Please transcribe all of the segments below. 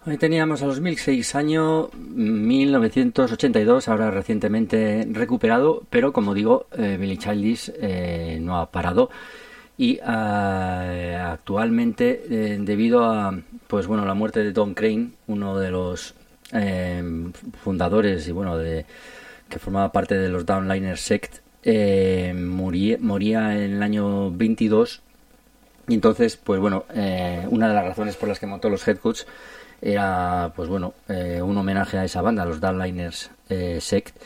Ahí teníamos a los 1006, año 1982, ahora recientemente recuperado, pero como digo, Billie Childish no ha parado y actualmente, debido a pues bueno, la muerte de Don Crane, uno de los fundadores y bueno, que formaba parte de los Downliner Sect, moría en el año 22. Y entonces, pues bueno, una de las razones por las que montó los Headcoats era, pues bueno, un homenaje a esa banda, a los Downliners Sect.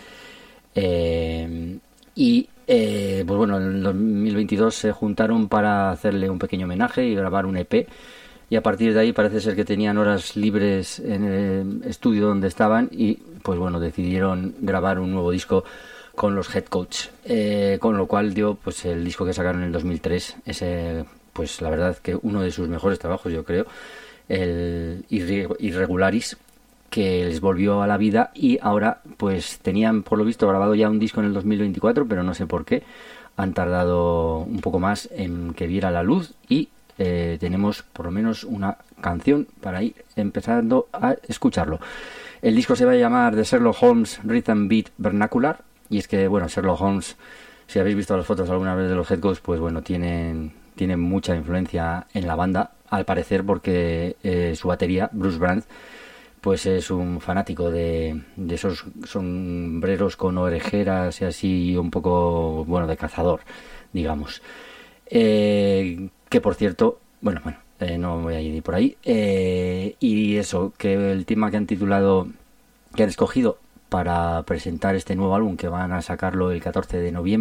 Pues bueno, en el 2022 se juntaron para hacerle un pequeño homenaje y grabar un EP. Y a partir de ahí parece ser que tenían horas libres en el estudio donde estaban y, pues bueno, decidieron grabar un nuevo disco con los Headcoats. Con lo cual dio, pues el disco que sacaron en el 2003, ese, pues la verdad que uno de sus mejores trabajos, yo creo, el Irregularis, que les volvió a la vida. Y ahora pues tenían por lo visto grabado ya un disco en el 2024, pero no sé por qué han tardado un poco más en que viera la luz. Y tenemos por lo menos una canción para ir empezando a escucharlo. El disco se va a llamar The Sherlock Holmes Rhythm Beat Vernacular, y es que bueno, Sherlock Holmes, si habéis visto las fotos alguna vez de los Headcoats, pues bueno, tienen mucha influencia en la banda, al parecer, porque su batería, Bruce Brand, pues es un fanático de esos sombreros con orejeras y así, un poco, bueno, de cazador, digamos. Que por cierto, bueno, no voy a ir por ahí. Y eso, que el tema que han escogido para presentar este nuevo álbum, que van a sacarlo el 14 de noviembre,